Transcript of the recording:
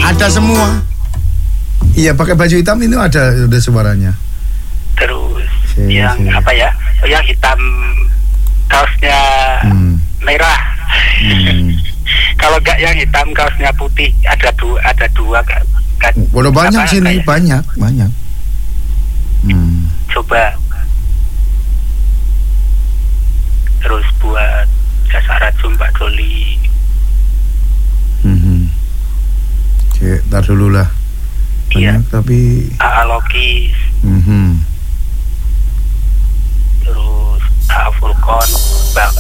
Ada semua. Iya, pakai baju hitam itu ada udah suaranya. Terus apa ya? Yang hitam kaosnya merah. Kalau enggak yang hitam kaosnya putih, ada dua kan. Udah banyak sini, banyak. Coba. Terus buat jasa racun Pak Doli. Oke, tar dulu lah. Banyak, Iya. tapi Alogis. Terus Furkon,